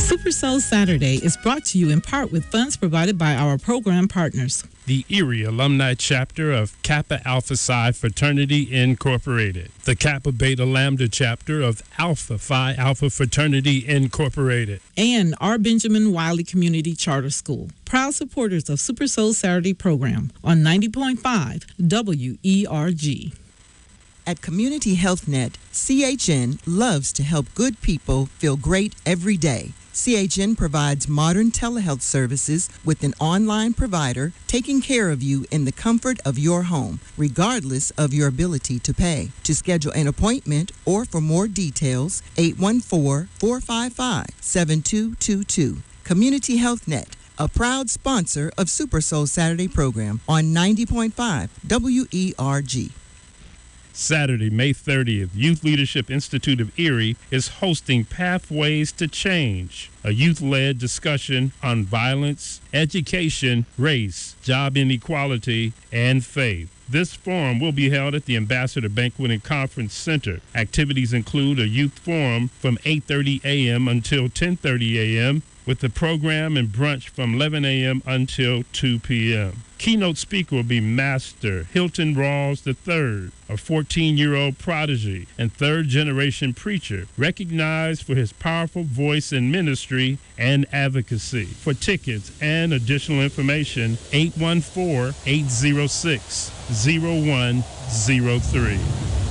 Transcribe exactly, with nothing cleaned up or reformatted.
Super Soul Saturday is brought to you in part with funds provided by our program partners. The Erie Alumni Chapter of Kappa Alpha Psi Fraternity Incorporated. The Kappa Beta Lambda Chapter of Alpha Phi Alpha Fraternity Incorporated. And our Benjamin Wiley Community Charter School. Proud supporters of Super Soul Saturday program on ninety point five W E R G. At Community Health Net, C H N loves to help good people feel great every day. C H N provides modern telehealth services with an online provider taking care of you in the comfort of your home, regardless of your ability to pay. To schedule an appointment or for more details, eight one four, four five five, seven two two two. Community Health Net, a proud sponsor of Super Soul Saturday program on ninety point five W E R G. Saturday, May thirtieth, Youth Leadership Institute of Erie is hosting Pathways to Change, a youth-led discussion on violence, education, race, job inequality, and faith. This forum will be held at the Ambassador Banquet and Conference Center. Activities include a youth forum from eight thirty a.m. until ten thirty a.m., with the program and brunch from eleven a.m. until two p.m. Keynote speaker will be Master Hilton Rawls the third, a fourteen-year-old prodigy and third-generation preacher, recognized for his powerful voice in ministry and advocacy. For tickets and additional information, eight one four, eight zero six, zero one zero three.